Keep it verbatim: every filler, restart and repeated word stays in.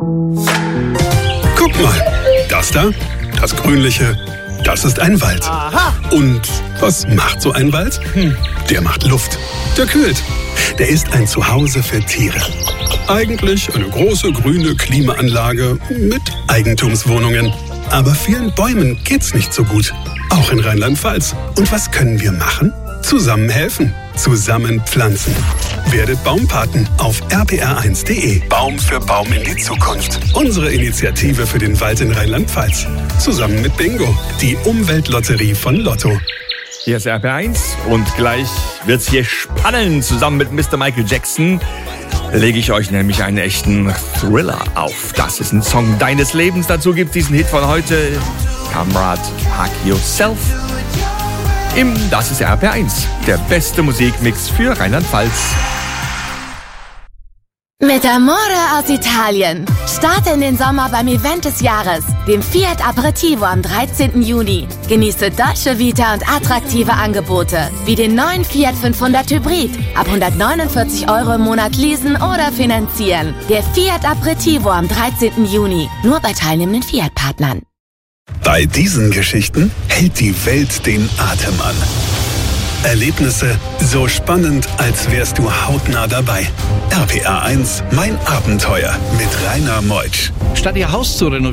Guck mal, das da, das Grünliche, das ist ein Wald. Aha. Und was macht so ein Wald? Hm, der macht Luft, der kühlt. Der ist ein Zuhause für Tiere. Eigentlich eine große grüne Klimaanlage mit Eigentumswohnungen. Aber vielen Bäumen geht's nicht so gut. Auch in Rheinland-Pfalz. Und was können wir machen? Zusammen helfen. Zusammen pflanzen. Werdet Baumpaten auf r p r eins punkt d e. Baum für Baum in die Zukunft. Unsere Initiative für den Wald in Rheinland-Pfalz. Zusammen mit Bingo, die Umweltlotterie von Lotto. Hier ist R P R eins und gleich wird's hier spannend. Zusammen mit Mister Michael Jackson lege ich euch nämlich einen echten Thriller auf. Das ist ein Song deines Lebens. Dazu gibt's diesen Hit von heute, Comrade Hug Yourself. Im Das ist R P R eins, der beste Musikmix für Rheinland-Pfalz. Mit Amore aus Italien. Starte in den Sommer beim Event des Jahres, dem Fiat Aperitivo am dreizehnten Juni. Genieße Dolce Vita und attraktive Angebote, wie den neuen Fiat fünfhundert Hybrid. Ab hundertneunundvierzig Euro im Monat leasen oder finanzieren. Der Fiat Aperitivo am dreizehnten Juni. Nur bei teilnehmenden Fiat-Partnern. Bei diesen Geschichten hält die Welt den Atem an. Erlebnisse so spannend, als wärst du hautnah dabei. R P R eins, mein Abenteuer mit Rainer Meutsch. Statt ihr Haus zu renovieren,